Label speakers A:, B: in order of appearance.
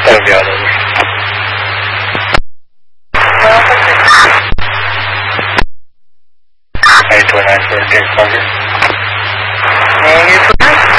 A: be all over. Hey, 29 for a take longer.